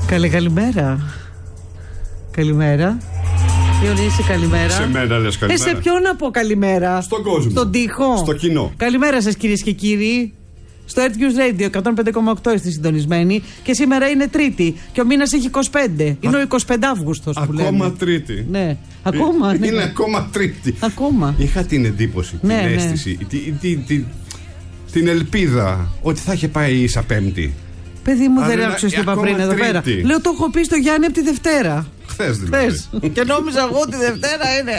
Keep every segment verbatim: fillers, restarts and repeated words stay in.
Καλή καλημέρα. Καλημέρα. Διονύση, καλημέρα. Σε μένα λες καλημέρα. Ε, σε ποιον να πω καλημέρα? Στον κόσμο. Στον τοίχο. Στο κοινό. Καλημέρα σας κυρίες και κύριοι. Στο Earth News Radio εκατόν πέντε κόμμα οκτώ είστε συντονισμένοι. Και σήμερα είναι Τρίτη. Και ο μήνας έχει είκοσι πέντε. Είναι ο είκοσι πέντε Αύγουστος που λέμε. Ακόμα Τρίτη. Ναι. Ακόμα. Είναι ναι. ακόμα Τρίτη. Ακόμα. Είχα την εντύπωση, Ναι, την ναι. αίσθηση, τη- τη- τη- την ελπίδα ότι θα είχε πάει ίσα Πέμπτη. Παιδί μου, δεν Αλλά άκουσε τι είπα ακόμα πριν εδώ πέρα. Τρίτη. Λέω το έχω πει στο Γιάννη από τη Δευτέρα. Χθες δηλαδή. Χθες. Και νόμιζα εγώ ότι Δευτέρα είναι.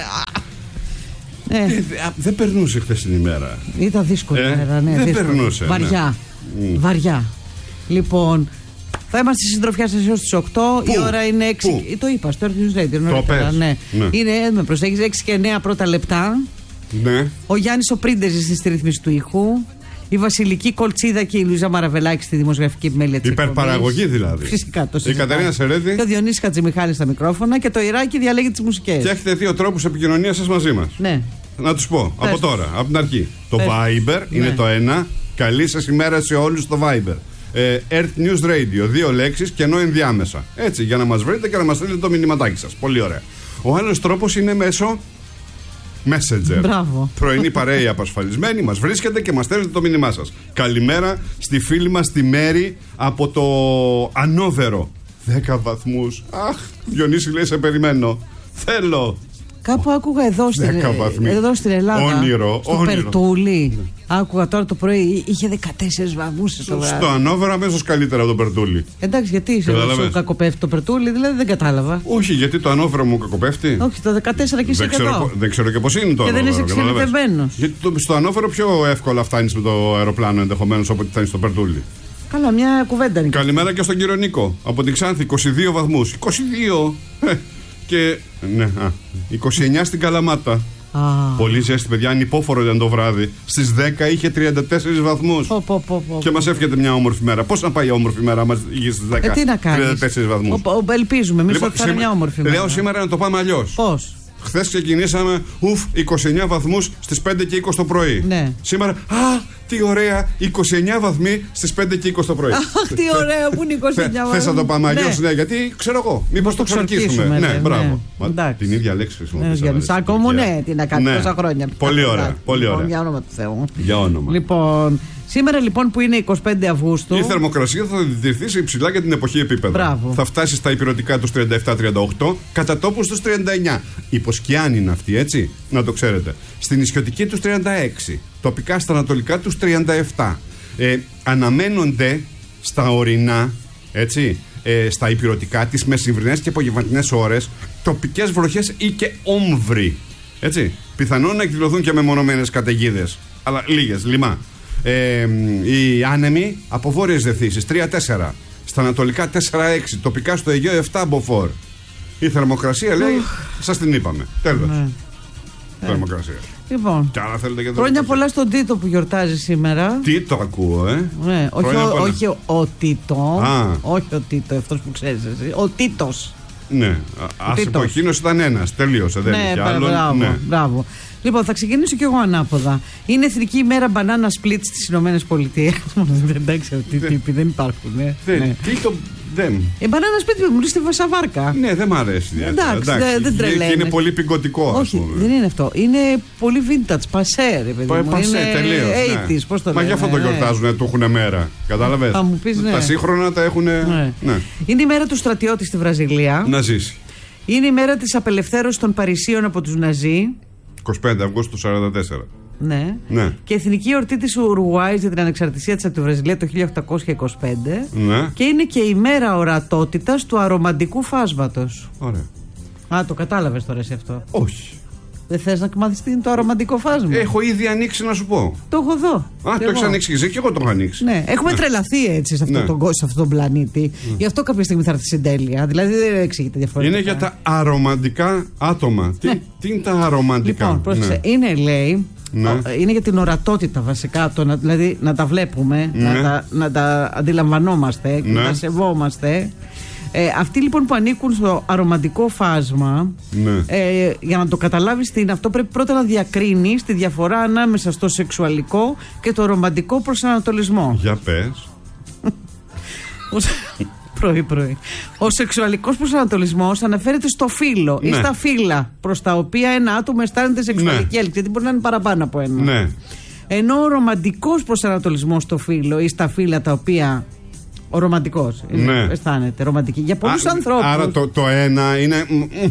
Ε, Ε, δε- α, Δεν περνούσε χθες την ημέρα. ήταν δύσκολη Ε, μέρα, ναι. δεν δύσκολη. περνούσε, Βαριά. ναι. Βαριά. Λοιπόν, θα είμαστε στη συντροφιά σας έως τις οκτώ. Πού? Η ώρα είναι έξι. Πού? Το είπα στο Earth News Radio. νωρίτερα, πες. Ναι. Ναι. Είναι, με προσέχεις, έξι και εννέα πρώτα λεπτά. Ναι. Ο Γιάννης ο Πρίντεζης στη ρύθμιση του ήχου. Η Βασιλική Κολτσίδα και η Λουίζα Μαραβελάκη στη δημοσιογραφική επιμέλεια της εκπομπής. Υπερπαραγωγή δηλαδή. Φυσικά το Η συζητάμε. Κατερίνα Σερέδη. Και ο Διονύσης Χατζημιχάλης στα μικρόφωνα και το Ιράκι διαλέγει τις μουσικές. Και έχετε δύο τρόπους επικοινωνίας σας μαζί μας. Ναι. Να τους πω Πες από τους. τώρα, από την αρχή. Το Πες. Viber είναι Ναι. το ένα. Καλή σας ημέρα σε όλους στο Viber. Ε, Earth News Radio, δύο λέξεις και ενώ ενδιάμεσα. Έτσι, για να μας βρείτε και να μας στείλετε το μηνυματάκι σας. Πολύ ωραία. Ο άλλος τρόπος είναι μέσω Messenger. Μπράβο. Πρωινή παρέα απασφαλισμένη, μας βρίσκεται και μας στέλνετε το μήνυμά σας. Καλημέρα στη φίλη μας τη Μέρη από το Ανόβερο. δέκα βαθμούς. Αχ, Διονύση λέει σε περιμένω. Θέλω. Κάπου άκουγα εδώ στην, δέκα βαθμοί. εδώ στην Ελλάδα. Όνειρο, στο όνειρο. Περτούλι. Άκουγα τώρα το πρωί, είχε δεκατέσσερις βαθμούς το βράδυ. Στο Ανόβερο αμέσως καλύτερα από το Περτούλι. Εντάξει, γιατί σε Κατάλαβες. σου κακοπέφτει το Περτούλι, δηλαδή δεν κατάλαβα. Όχι, γιατί το Ανόβερο μου κακοπέφτει. Όχι, το δεκατέσσερα και είσαι Δεν ξέρω, εκατό. πο- δεν ξέρω και πώς είναι το Και δεν Ανόβερο. είσαι καταλαβες. εξειδικευμένος. Γιατί το, στο Ανόβερο πιο εύκολα φτάνεις με το αεροπλάνο ενδεχομένως από ότι φτάνεις στο Περτούλι. Καλά, μια κουβέντα είναι. Καλημέρα και στον κύριο Νίκο από την Ξάνθη, είκοσι δύο βαθμούς. είκοσι δύο! Ε, Και. Ναι, α, είκοσι εννέα στην Καλαμάτα. Α, Πολύ ζέστη, παιδιά, ανυπόφορο ήταν το βράδυ. Στις δέκα είχε τριάντα τέσσερις βαθμούς. πω, πω, πω, πω. Και μας εύχεται μια όμορφη μέρα. Πώς να πάει η όμορφη μέρα, άμα είχε στις δέκα Ε, τι να κάνεις. τριάντα τέσσερις βαθμούς. Ο- ο- Ελπίζουμε, εμείς ότι θα είναι σήμα- μια όμορφη Λέω μέρα. σήμερα να το πάμε αλλιώς. Πώς? Χθες ξεκινήσαμε, ουφ, είκοσι εννέα βαθμούς στις πέντε και είκοσι το πρωί. Ναι. Σήμερα, α, τι ωραία, είκοσι εννέα βαθμοί στις πέντε και είκοσι το πρωί. Αχ, τι ωραίο που είναι είκοσι εννέα. Θες να το πάμε αλλιώς, Ναι. ναι, γιατί ξέρω εγώ, μήπως το ξορκίσουμε. ξορκίσουμε, Ναι, ναι, μπράβο. ναι. Μα, Εντάξει. την ίδια λέξη Ναι, χρησιμοποιήσαμε. Γιάννη Σάκο μου, ναι, τι να κάνει Ναι. τόσα χρόνια. Πολύ ωραία, πολύ Λοιπόν, ωραία. για όνομα του Θεού. Για όνομα. Λοιπόν, σήμερα λοιπόν που είναι είκοσι πέντε Αυγούστου. Η θερμοκρασία θα διατηρηθεί σε υψηλά για την εποχή επίπεδα. Μπράβο. Θα φτάσει στα υπηρετικά τους τριάντα επτά τριάντα οκτώ, κατά τόπους τους τριάντα εννέα. Υποσκιάνη είναι αυτή, έτσι, να το ξέρετε. Στην ισιωτική τους τριάντα έξι, τοπικά στα ανατολικά τους τριάντα επτά. Ε, αναμένονται στα ορεινά, έτσι, ε, στα υπηρετικά, τις μεσημβρινές και απογευματινές ώρες, τοπικές βροχές ή και όμβροι. Έτσι. Πιθανόν να εκδηλωθούν και μεμονωμένες καταιγίδες, αλλά λίγες, λιμά. Ε, οι άνεμοι από βόρειες δεθήσεις τρία τέσσερα, στα ανατολικά τέσσερα έξι, τοπικά στο Αιγαίο επτά μποφόρ. Η θερμοκρασία λέει, σας την είπαμε. Τέλος. Ναι. Θερμοκρασία. Λοιπόν, Και άλλα θέλετε για το χρόνια εποχή. πολλά στον Τίτο που γιορτάζει σήμερα. Τι το ακούω, ε. Ναι, όχι, Χρόνια ο, πολλά. όχι ο, ο Τίτο. Α. Όχι ο Τίτο, αυτός που ξέρεις εσύ. Ο Τίτος. Ναι. Α Τίτος. πω, εκείνος ήταν ένας. Τελείωσε. Δεν Ναι, είχε μπρα- άλλον. μπράβο, Ναι. μπράβο. Λοιπόν, θα ξεκινήσω κι εγώ ανάποδα. Είναι Εθνική ημέρα μπανάνα split στις Ηνωμένες Πολιτείες. Δεν ξέρω τι τύποι, δεν υπάρχουν. ε. Δεν, Ναι. τι το. Δεν. Η μπανάνα split μου λέει στη Βασαβάρκα. Ναι, δεν μ' αρέσει ιδιαίτερα. Εντάξει, δεν- δεν Και- τρελαίνεσαι. Και είναι πολύ πικωτικό, ας Όχι, πούμε. δεν είναι αυτό. Είναι πολύ vintage, πασέ, ρε παιδί Πα- μου. Πασέ, είναι τελείως, ναι. ογδόντα, πώς το Μα γι' αυτό το λένε, ναι. γιορτάζουν, του έχουν μέρα. Κατάλαβες. Θα μου πεις, ναι. Τα σύγχρονα τα έχουν. Ναι. Ναι. Είναι η μέρα του στρατιώτη στη Βραζιλία. Να ζήσει. Είναι η μέρα της απελευθέρωσης των Παρισίων από τους Ναζί. είκοσι πέντε Αυγούστου του σαράντα τέσσερα. Ναι. Ναι. Και εθνική εορτή της Ουρουγουάης για την ανεξαρτησία της από τη Βραζιλία το χίλια οκτακόσια είκοσι πέντε. Ναι. Και είναι και η μέρα ορατότητας του αρωμαντικού φάσματος. Ωραία. Α, το κατάλαβες τώρα εσύ αυτό. Όχι. Δεν θες να μάθεις τι είναι το αρωμαντικό φάσμα? Έχω ήδη ανοίξει να σου πω. Το έχω εδώ. Α, Και το έχει εγώ. ανοίξει και εσύ και εγώ το έχω ανοίξει. Ναι, έχουμε τρελαθεί έτσι σε αυτόν Ναι. τον κόσμο, σε αυτόν τον πλανήτη. Γι' αυτό κάποια στιγμή θα έρθει συντέλεια. Δηλαδή δεν εξηγείται διαφορετικά. Είναι για τα αρομαντικά άτομα. Τι, τι είναι τα αρομαντικά. Λοιπόν, πρόσεξε. Ναι. Είναι, λέει, Ναι. ο- είναι για την ορατότητα βασικά. Το να, δηλαδή να τα βλέπουμε, Ναι. να, τα, να τα αντιλαμβανόμαστε, Ναι. να τα σεβόμαστε. Ε, αυτοί λοιπόν που ανήκουν στο αρωμαντικό φάσμα, Ναι. ε, για να το καταλάβεις τι είναι αυτό, πρέπει πρώτα να διακρίνεις τη διαφορά ανάμεσα στο σεξουαλικό και το ρομαντικό προσανατολισμό. Για πες. Πρωί-πρωί. Ο σεξουαλικός προσανατολισμός αναφέρεται στο φύλο ναι. ή στα φύλλα προς τα οποία ένα άτομο αισθάνεται σεξουαλική ναι. έλξη. Γιατί μπορεί να είναι παραπάνω από ένα. Ναι. Ενώ ο ρομαντικός προσανατολισμός στο φύλο ή στα φύλλα τα οποία. Ο ρομαντικός ναι. αισθάνεται ρομαντική. Για πολλούς ανθρώπους. Άρα το, το ένα είναι.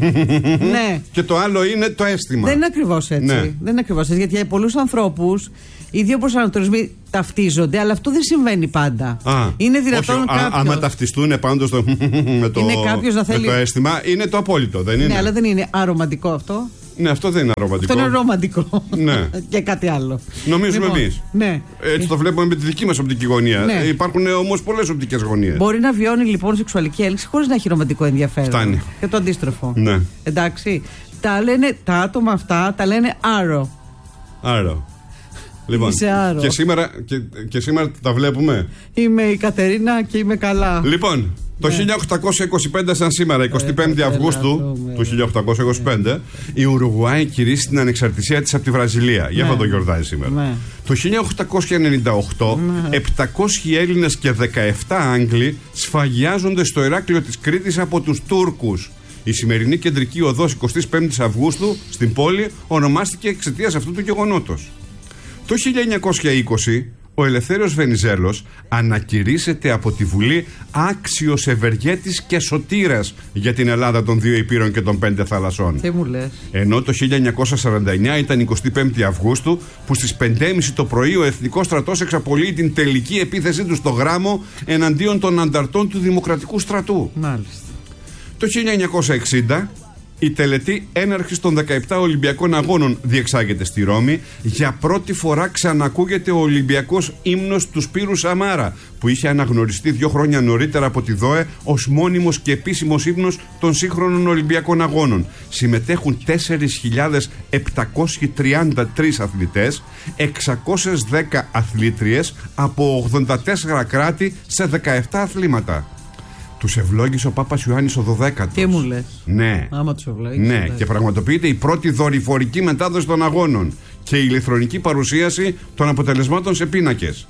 Ναι. Και το άλλο είναι το αίσθημα. Δεν είναι ακριβώς έτσι. Ναι. Δεν είναι ακριβώς έτσι. Γιατί για πολλούς ανθρώπους οι δύο προσανατολισμοί ταυτίζονται, αλλά αυτό δεν συμβαίνει πάντα. Α, είναι δυνατόν όχι, κάποιος. Άμα ταυτιστούν πάντως το, με, το, να θέλει... με το αίσθημα, είναι το απόλυτο. Δεν είναι. Ναι, αλλά δεν είναι αρομαντικό αυτό. Ναι, αυτό δεν είναι ρομαντικό. Αυτό είναι ρομαντικό. Ναι. Και κάτι άλλο. Νομίζουμε λοιπόν, εμείς. Ναι. Έτσι το βλέπουμε με τη δική μας οπτική γωνία. Ναι. Υπάρχουν όμως πολλές οπτικές γωνίες. Μπορεί να βιώνει λοιπόν σεξουαλική έλξη χωρίς να έχει ρομαντικό ενδιαφέρον. Φτάνει. Και το αντίστροφο. Ναι. Εντάξει. Τα, λένε, τα άτομα αυτά τα λένε άρο. Άρο. Λοιπόν, και σήμερα, και, και σήμερα τα βλέπουμε. Είμαι η Κατερίνα και είμαι καλά. Λοιπόν, το ναι. χίλια οκτακόσια είκοσι πέντε σαν σήμερα, εικοστή πέμπτη Αυγούστου του χίλια οκτακόσια είκοσι πέντε, ναι. η Ουρουγουάη κηρύσσει την ανεξαρτησία της από τη Βραζιλία. Ναι. Για αυτό το γιορτάζει σήμερα. Ναι. Το χίλια οκτακόσια ενενήντα οκτώ, ναι. επτακόσιοι Έλληνες και δεκαεπτά Άγγλοι σφαγιάζονται στο Ηράκλειο της Κρήτης από τους Τούρκους. Η σημερινή κεντρική οδός εικοστή πέμπτη Αυγούστου στην πόλη ονομάστηκε εξαιτίας αυτού του γεγονότος. Το χίλια εννιακόσια είκοσι, ο Ελευθέριος Βενιζέλος ανακηρύσσεται από τη Βουλή άξιος ευεργέτης και σωτήρας για την Ελλάδα των δύο Υπήρων και των πέντε θαλασσών. Τι μου λες. Ενώ το χίλια εννιακόσια σαράντα εννιά ήταν εικοστή πέμπτη Αυγούστου που στις πέντε και μισή το πρωί ο Εθνικός Στρατός εξαπολύει την τελική επίθεσή του στο Γράμμο εναντίον των ανταρτών του Δημοκρατικού Στρατού. Μάλιστα. Το χίλια εννιακόσια εξήντα η τελετή έναρξης των δεκαεπτά Ολυμπιακών Αγώνων διεξάγεται στη Ρώμη. Για πρώτη φορά ξανακούγεται ο Ολυμπιακός ύμνος του Σπύρου Σαμάρα, που είχε αναγνωριστεί δύο χρόνια νωρίτερα από τη ΔΟΕ ως μόνιμος και επίσημος ύμνος των σύγχρονων Ολυμπιακών Αγώνων. Συμμετέχουν τέσσερις χιλιάδες επτακόσιοι τριάντα τρεις αθλητές, εξακόσιες δέκα αθλήτριες από ογδόντα τέσσερα κράτη σε δεκαεπτά αθλήματα. Τους ευλόγησε ο Πάπας Ιωάννης ο δωδέκατος. Τι μου λες. Ναι. Άμα τους ευλόγησε. Ναι, και πραγματοποιείται η πρώτη δορυφορική μετάδοση των αγώνων και η ηλεκτρονική παρουσίαση των αποτελεσμάτων σε πίνακες.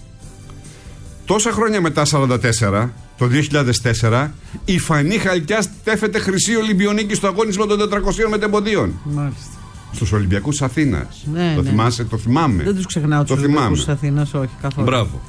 Τόσα χρόνια μετά, σαράντα τέσσερα, το δύο χιλιάδες τέσσερα, η Φανή Χαλκιά στέφεται χρυσή Ολυμπιονίκη στο αγώνισμα των τετρακοσίων μετεμποδίων. Μάλιστα. Στους Ολυμπιακούς Αθήνας. Ναι, το ναι. θυμάσαι, το θυμάμαι. Δεν τους ξεχνάω τους Ολυμπιακούς Αθήνας, όχι καθόλου. Μπράβο.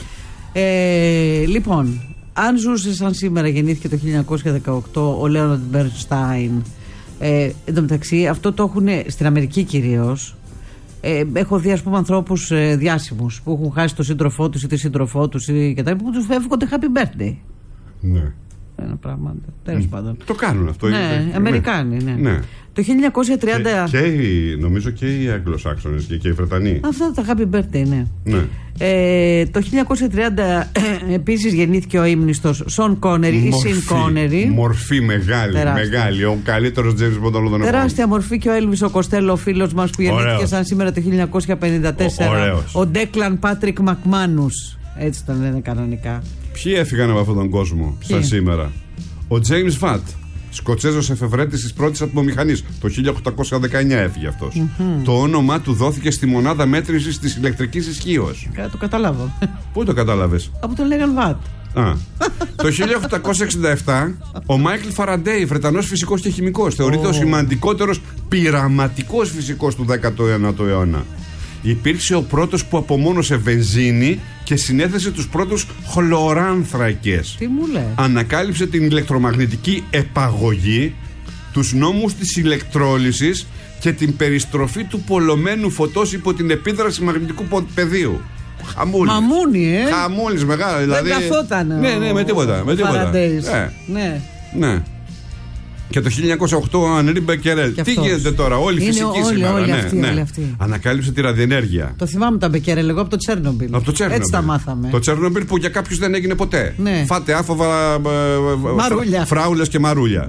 Ε, λοιπόν. Αν ζούσε σαν σήμερα, γεννήθηκε το χίλια εννιακόσια δεκαοκτώ ο Λέοναρντ Μπέρνσταϊν. Ε, εν τω μεταξύ, αυτό το έχουν στην Αμερική κυρίως. Ε, έχω δει, ας πούμε, ανθρώπους ε, διάσημους που έχουν χάσει τον σύντροφό τους ή τη σύντροφό τους ή και τα που τους εύχονται happy birthday. Ναι. Ένα πράγμα. Τέλος πάντων. Το κάνουν αυτό. Ναι, είναι, Αμερικάνοι, ναι. ναι. Το χίλια εννιακόσια τριάντα. Και, και οι, νομίζω και οι Αγγλοσάξονες και, και οι Βρετανοί. Αυτά τα happy birthday, ναι. ναι. Ε, το χίλια εννιακόσια τριάντα επίσης γεννήθηκε ο ύμνηστος Σον Κόνερι ή Σιν Κόνερι. Μορφή μεγάλη, τεράστια. μεγάλη. Ο καλύτερος James Bond όλων των εποχών. Τεράστια μορφή. Και ο Έλβις ο Κοστέλο, ο φίλος μας που γεννήθηκε Ωραίος. σαν σήμερα το χίλια εννιακόσια πενήντα τέσσερα. Ο, ο Ντέκλαν Πάτρικ Μακμάνους. Έτσι τον λένε κανονικά. Ποιοι έφυγαν από αυτόν τον κόσμο Ποιοι? σαν σήμερα. Ο James Watt, Σκοτσέζος εφευρέτης της πρώτης ατμομηχανής. Το χίλια οκτακόσια δεκαεννιά έφυγε αυτός. Mm-hmm. Το όνομά του δόθηκε στη μονάδα μέτρησης της ηλεκτρικής ισχύως. Κα, το καταλάβω. Πού το κατάλαβες? Από τον λέγαν Watt. Α. Το χίλια οκτακόσια εξήντα επτά ο Μάικλ Φαραντέι, Βρετανός φυσικός και χημικός, θεωρείται oh. ο σημαντικότερος πειραματικός φυσικός του δέκατου ένατου αιώνα. Υπήρξε ο πρώτος που απομόνωσε βενζίνη και συνέθεσε τους πρώτους χλωράνθρακες. Τι μου λέει. Ανακάλυψε την ηλεκτρομαγνητική επαγωγή, τους νόμους της ηλεκτρόλυσης και την περιστροφή του πολλωμένου φωτός υπό την επίδραση μαγνητικού πεδίου. Χαμούλης. Μαμούνι, ε. Χαμούλης μεγάλο. Δηλαδή... Δεν καθότανε. Ναι, ναι, με τίποτα. Με τίποτα. Ε, ναι. Ναι. Και το χίλια εννιακόσια οκτώ ο Ανρί Μπεκερέλ. Τι γίνεται τώρα, όλοι είναι φυσικοί όλοι, σήμερα. Όλοι ναι, αυτοί, ναι. όλοι αυτοί. Ανακάλυψε τη ραδιενέργεια. Το θυμάμαι τα Μπεκερέλ, εγώ από το Τσέρνομπιλ. Από το Τσέρνομπιλ. Έτσι τα μάθαμε. Το Τσέρνομπιλ που για κάποιους δεν έγινε ποτέ. Ναι. Φάτε άφοβα. Μαρούλια. Φράουλες και μαρούλια. Ναι.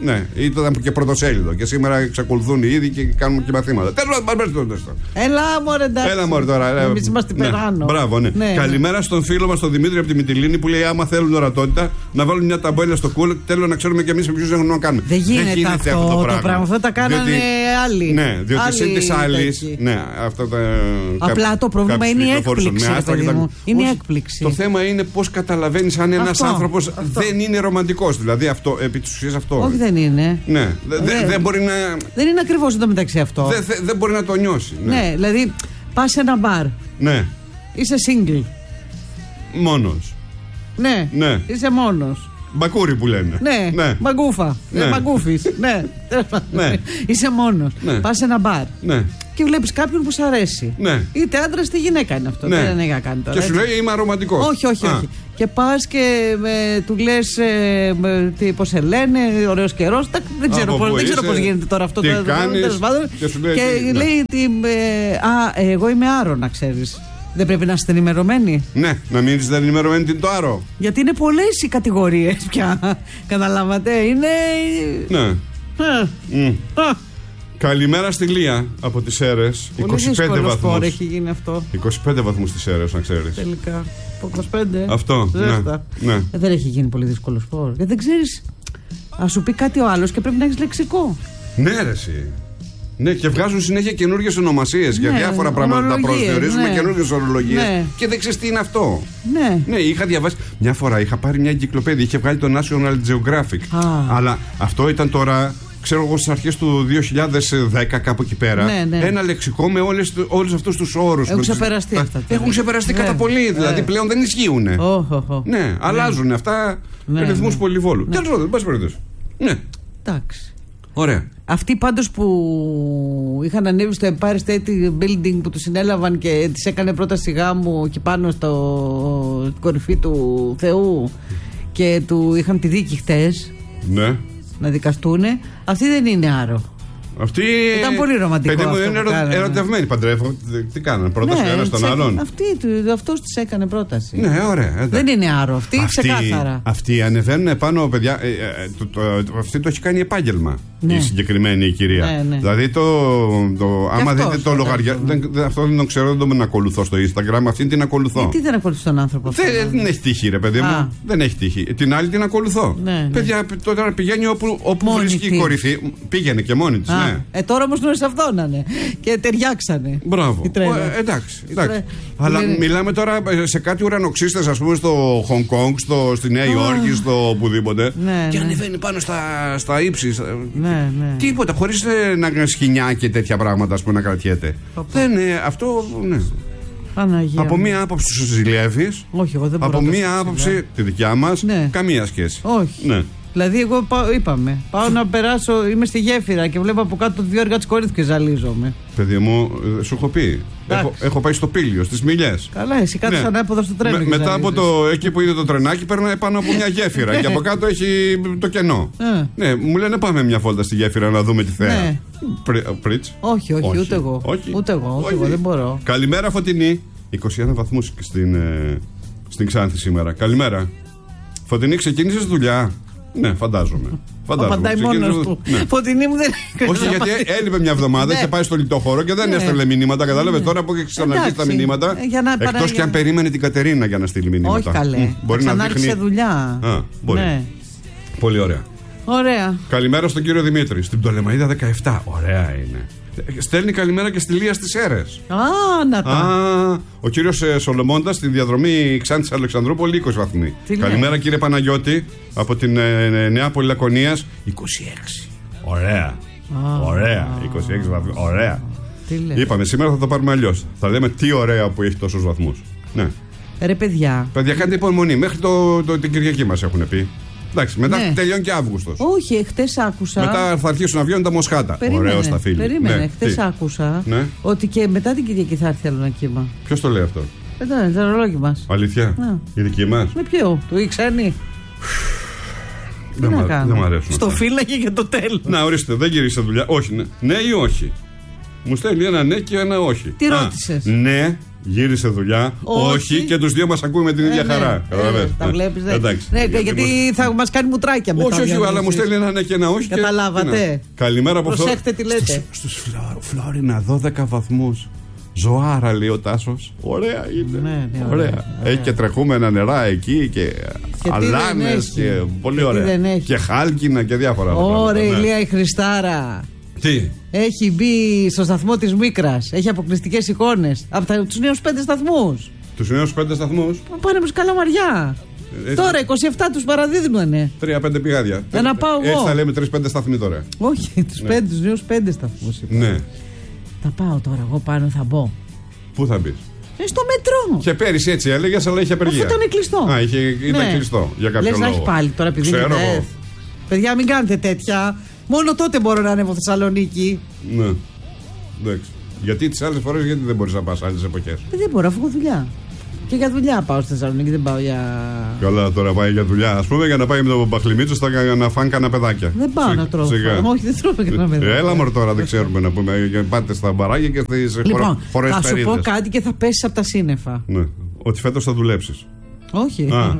Ναι, ήταν και πρωτοσέλιδο. Και σήμερα εξακολουθούν οι ίδιοι και κάνουν και μαθήματα. Τέλος πάντων. Έλα, μωρέ, εντάξει. Έλα, μωρέ τώρα. Εμείς είμαστε περάνω. Μπράβο, ναι. Ναι. Καλημέρα στον φίλο μας, τον Δημήτρη από τη Μυτιλήνη, που λέει: άμα θέλουν ορατότητα, να βάλουν μια ταμπέλα στο κούλ. Θέλω να ξέρουμε κι εμείς ποιους έχουμε να κάνουμε. Δεν γίνεται, Δεν γίνεται αυτό, αυτό το πράγμα. πράγμα. Αυτό τα κάνανε διότι, άλλοι. Ναι, διότι συν τη άλλη. Ναι, αυτό τα. Απλά κά, το πρόβλημα είναι η έκπληξη. Είναι η έκπληξη. Το θέμα είναι πώς καταλαβαίνεις αν ένας άνθρωπος δεν είναι ρομαντικός. Δηλαδή αυτό, επί της ουσίας αυτό. Όχι, δεν είναι. Ναι, δεν μπορεί να. Δεν είναι ακριβώς εντωμεταξύ αυτό. Δεν μπορεί να το νιώσει. Ναι, δηλαδή πας σε ένα μπαρ. Ναι. Είσαι single. Μόνος. Ναι. Ναι. Είσαι μόνος. Μπακούρι που λένε. Ναι. ναι. Μπαγκούφα. Ναι. Μπαγκούφης. ναι. ναι. Είσαι μόνος. Ναι. Πας σε ένα μπαρ. Ναι. Και βλέπεις κάποιον που σου αρέσει. Ναι. Είτε άντρας είτε γυναίκα είναι αυτό. Ναι. Δεν είναι για κάνει τώρα. Και σου λέει είμαι αρωματικός. Όχι, όχι, όχι. Και πας και ε, του λες ε, ε, πώς σε λένε, ωραίος καιρός. Δεν ξέρω πώς γίνεται τώρα αυτό. Τι το, κάνεις, το, και σου λέει, και τι, λέει ναι. ε, α, εγώ είμαι άρο, να ξέρεις. Δεν πρέπει να είστε ενημερωμένοι. Ναι, να μείνεις δεν ενημερωμένοι τι είναι το άρο. Γιατί είναι πολλές οι κατηγορίες πια. Καταλάβατε, είναι. Ναι. Mm. Καλημέρα στη Λία από τις Σέρρες. είκοσι πέντε βαθμούς. Έχει γίνει αυτό. είκοσι πέντε βαθμούς στις Σέρρες, να ξέρεις. Τελικά. είκοσι πέντε. Αυτό. Ναι. Ναι. Ε, δεν έχει γίνει πολύ δύσκολο σπορ. Γιατί δεν ξέρεις. Α σου πει κάτι ο άλλος και πρέπει να έχεις λεξικό. Ναι, ρε εσύ. Ναι, και βγάζουν συνέχεια καινούργιες ονομασίες ναι, για διάφορα πράγματα. Τα προσδιορίζουν με ναι. καινούργιες ορολογίες. Ναι. Και δεν ξέρεις τι είναι αυτό. Ναι. Ναι, είχα διαβάσει. Μια φορά είχα πάρει μια εγκυκλοπαίδεια. Είχε βγάλει το National Geographic. Α. Αλλά αυτό ήταν τώρα. Ξέρω εγώ στις αρχές του δύο χιλιάδες δέκα, κάπου εκεί πέρα. Ναι, ναι. Ένα λεξικό με όλες, όλους αυτούς τους όρους. Έχουν ξεπεραστεί αυτά. Τώρα. Έχουν ξεπεραστεί ναι. κατά πολύ. Δηλαδή ναι. πλέον δεν ισχύουν. Oh, oh, oh. Ναι, ναι, αλλάζουν αυτά ναι, ρυθμούς ναι. πολυβόλου. Ναι. Τέλος πάντων, πάση περιπτώσει. Ναι. Εντάξει. Ωραία. Αυτοί πάντως που είχαν ανέβει στο Empire State Building που του συνέλαβαν και τις έκανε πρόταση γάμου εκεί πάνω στο κορυφή του Θεού και του είχαν τη δίκη χτες. Ναι. Να δικαστούνε, αυτή δεν είναι άρο. Αυτή... Ήταν πολύ ρομαντικό. Παιδί μου είναι ερω... ερωτευμένοι, παντρεύω. Τι κάνανε, πρόταση ναι, ένα στον άλλον. Αυτή, αυτός της έκανε πρόταση. Ναι, ωραία. Εντάξει. Δεν είναι άρο, αυτή, αυτή ξεκάθαρα. Αυτοί ανεβαίνουν πάνω, παιδιά. Ε, ε, το, το, το, αυτή το έχει κάνει επάγγελμα. Ναι. Η συγκεκριμένη η κυρία. Ναι, ναι. Δηλαδή το. το άμα δείτε το λογαριασμό. Αυτό δεν το ξέρω, δεν τον ακολουθώ στο Instagram. Αυτήν την ακολουθώ. Γιατί δεν ακολουθεί τον άνθρωπο αυτό. Δεν, δεν έχει τύχη, ρε παιδί μου. Δεν έχει τύχη. Την άλλη την ακολουθώ. Παιδιά, τώρα πηγαίνει όπου βρίσκει η κορυφή. Πήγαινε και μόνη τη. Ναι. Ε, τώρα όμως νωρίς αυτό να είναι. Και ταιριάξανε. Μπράβο. Ε, εντάξει. εντάξει. Αλλά Λε... μιλάμε τώρα σε κάτι ουρανοξύστες, ας πούμε, στο Χονγκ Κονγκ, στο, στη Νέα Υόρκη, στο οπουδήποτε. Ναι, και ναι. ανεβαίνει πάνω στα, στα ύψη. Ναι, ναι. Τίποτα, χωρίς ε, να σχοινιά και τέτοια πράγματα, ας πούμε, να κρατιέται. Δεν είναι αυτό. Ναι. Παναγία. Από μία άποψη του ζηλεύεις. Όχι, εγώ δεν μπορώ. Από μία άποψη, τη δικιά μας, ναι. καμία σχέση. Όχι. Ναι. Δηλαδή, εγώ πάω, είπαμε, πάω να περάσω, είμαι στη γέφυρα και βλέπω από κάτω δύο έργα της Κορίνθου και ζαλίζομαι. Παιδί μου, σου έχω πει. Έχω, έχω πάει στο Πήλιο, στις Μιλιές. Καλά, εσύ κάτω ναι. ανάποδα στο τρένο. Με, μετά ζαλίζεις. Από το εκεί που είναι το τρενάκι, παίρνω πάνω από μια γέφυρα και από κάτω έχει το κενό. Ναι, μου λένε πάμε μια βόλτα στη γέφυρα να δούμε τη θέα. Ναι. Πριτς. Όχι, όχι, όχι, ούτε εγώ. Όχι. Ούτε εγώ, ούτε εγώ, δεν μπορώ. Καλημέρα, Φωτεινή. είκοσι ένα βαθμούς στην, ε, στην Ξάνθη σήμερα. Καλημέρα. Φωτεινή, ξεκίνησες δουλειά. Ναι, φαντάζομαι. Φαντάζομαι. Απαντάει μόνος του. Ναι. Φωτεινή μου δεν έκανε. Όχι, γιατί έλειπε μια εβδομάδα, είχε πάει στο λιτόχωρο και δεν ναι. έστελνε μηνύματα. Κατάλαβε ναι. τώρα που έχει ξαναρχίσει τα μηνύματα. Εκτός παρά... και αν περίμενε την Κατερίνα για να στείλει μηνύματα. Όχι καλέ. Mm, μπορεί να δείχνει. Σε δουλειά. Α, μπορεί. Ναι. Πολύ ωραία. Ωραία. Καλημέρα στον κύριο Δημήτρη. Στην Πτολεμαΐδα δεκαεπτά. Ωραία είναι. Στέλνει καλημέρα και στη Λία στις Σέρρες. Α, να τα. Α, ο κύριος ε, Σολομώντας στη διαδρομή Ξάνθης Αλεξανδρούπολη είκοσι βαθμοί. Τι καλημέρα λέει? Κύριε Παναγιώτη από την ε, Νεάπολη Λακωνίας είκοσι έξι. Ωραία. Α, ωραία. Α, είκοσι έξι βαθμοί. Ωραία. Τι λέει? Είπαμε σήμερα θα το πάρουμε αλλιώς. Θα λέμε τι ωραία που έχει τόσους βαθμούς. Ναι. Ρε παιδιά. Παιδιά, κάντε υπομονή. Μέχρι το, το, την Κυριακή μας έχουν πει. Εντάξει, μετά ναι. τελειώνει και Αύγουστος. Όχι, χτες άκουσα. Μετά θα αρχίσουν να βγαίνουν τα μοσχάτα. Ωραίο στα φίλη. Περίμενε, ναι. χτες άκουσα ναι. ότι και μετά την Κυριακή θα έρθει άλλο ένα κύμα. Ποιος το λέει αυτό? Εδώ είναι, το ρολόγι μας. Αλήθεια. Ναι. Η δική μας. Με ποιο, του ή ξένη. Δεν μ' αρέσουν. Στο φύλακε για το τέλος. Να ορίστε, δεν γυρίστε δουλειά. Όχι, ναι. Ναι ή όχι. Μου στέλνει ένα ναι και ένα όχι. Τι ρώτησες? Ναι, Γύρισε δουλειά. Όχι, όχι και τους δύο μας ακούει με την ίδια ε, χαρά. Ε, τα βλέπεις, ναι. Εντάξει. Ναι, γιατί, γιατί μου... θα μας κάνει μουτράκια μετά. Όχι, όχι, αλλά μου στέλνει ένα ναι και ένα όχι. Καταλάβατε. Καλημέρα από αυτό. Προσέχτε τι λέτε. Στους Φλόρινα, δώδεκα βαθμούς. Ζωάρα, λέει ο Τάσος. Ωραία είναι. Ναι, ναι, ωραία. Ωραία. Έχει και τρεχούμενα νερά εκεί και, και αλάνες και πολύ και ωραία. Και χάλκινα και διάφορα. Ωραία, ηλία η Χριστάρα. Τι? Έχει μπει στο σταθμό της Μίκρας. Έχει αποκλειστικές εικόνες από τους νέους πέντε σταθμούς. Τους νέους πέντε σταθμούς. Πάνε προς Καλαμαριά. Έτσι. Τώρα είκοσι επτά τους παραδίδουνε. Τρία-πέντε πηγάδια. Για να πάω εγώ. Έτσι θα λέμε τρεις-πέντε σταθμοί τώρα. Όχι, τους, ναι. τους νέους πέντε σταθμούς. Ναι. Θα πάω τώρα εγώ πάνω, θα μπω. Πού θα μπεις? Ε, στο μετρό. Και πέρυσι έτσι έλεγες, αλλά είχε απεργία. Αυτό ήταν κλειστό. Α, είχε, ήταν ναι. κλειστό για κάποιο Λες λόγο. να έχει πάλι τώρα επειδή είναι ΔΕΘ. Παιδιά, μην κάνετε τέτοια. Μόνο τότε μπορώ να ανέβω Θεσσαλονίκη. Ναι. Εντάξει. Γιατί τις άλλες φορές γιατί δεν μπορείς να πας άλλες εποχές? Ε, δεν μπορώ, αφού έχω δουλειά. Και για δουλειά πάω στη Θεσσαλονίκη, δεν πάω για. Καλά, τώρα πάει για δουλειά. Ας πούμε για να πάει με τον Παχλημίτσο στα, να φάνε κανένα παιδάκια. Δεν πάω Σι, να τρώω. Όχι, δεν τρώω κανένα παιδάκια. Έλα μωρ τώρα, δεν ξέρουμε να πούμε. Πάτε στα μπαράκια και στις λοιπόν, φορές θα σου πω κάτι και θα πέσεις από τα σύννεφα. Ναι. Ότι φέτος θα δουλέψεις. Όχι. Α,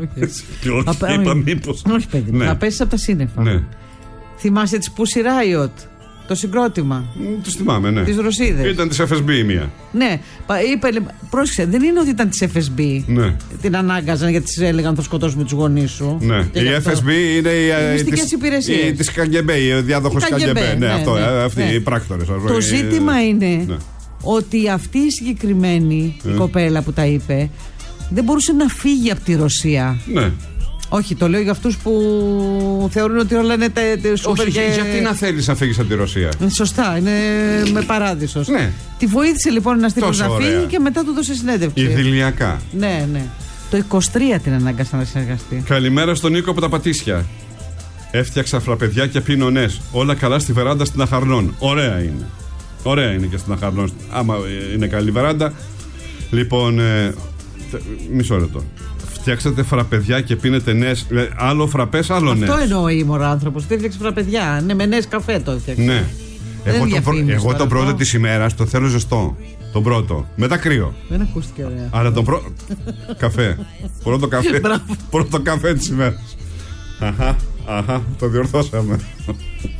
όχι. Είπα μήπως. Όχι, παιδί. Ναι. Θα πέσεις από τα σύννεφα. Ναι. Θυμάσαι τις Pussy Riot? Το συγκρότημα. Τους θυμάμαι, ναι. Τις Ρωσίδες. Ήταν της εφ ες μπι η μία. Ναι. Είπε, πρόσεξε, δεν είναι ότι ήταν της εφ ες μπι. Ναι. Την ανάγκαζαν γιατί της έλεγαν θα σκοτώσουμε τους γονείς σου. Ναι. Η εφ ες μπι είναι η. Μυστικές υπηρεσίες. Η της Καγκεμπέ, η διάδοχος Καγκεμπέ. Ναι, ναι, αυτό. Ναι, αυτοί ναι. οι πράκτορες. Το ζήτημα είναι ναι. ότι αυτή η συγκεκριμένη ναι. η κοπέλα που τα είπε δεν μπορούσε να φύγει από τη Ρωσία. Ναι. Όχι, το λέω για αυτούς που θεωρούν ότι όλα είναι σούπερ. Όχι, και... γιατί να θέλεις να φύγεις από τη Ρωσία? Σωστά, είναι με παράδεισος. Ναι. Τη βοήθησε λοιπόν να στείλει να φύγει και μετά του δώσε συνέντευξη. Ιδηλιακά. Ναι, ναι. Το είκοσι τρία την ανάγκασαν να συνεργαστεί. Καλημέρα στον Νίκο από τα Πατήσια. Έφτιαξα φραπεδιά και πίνονες. Όλα καλά στη βεράντα στην Αχαρνών. Ωραία είναι. Ωραία είναι και στην Αχαρνών. Άμα είναι καλή βεράντα. Λοιπόν, ε, μισό λεπτό. Φτιάξατε φραπεδιά και πίνετε νες. Άλλο φραπές, άλλο νες. Αυτό εννοεί ο άνθρωπος. Τι έφτιαξε φραπεδιά. Ναι, με νες καφέ το έφτιαξε. Ναι. Εγώ, το πρω... Εγώ τον πρώτο της ημέρας το θέλω ζεστό. Τον πρώτο. Μετά κρύο. Δεν ακούστηκε ωραία. Άρα τον πρώτο. Καφέ. Πρώτο καφέ. Πρώτο καφέ της ημέρας. Αχα, αχα, το διορθώσαμε.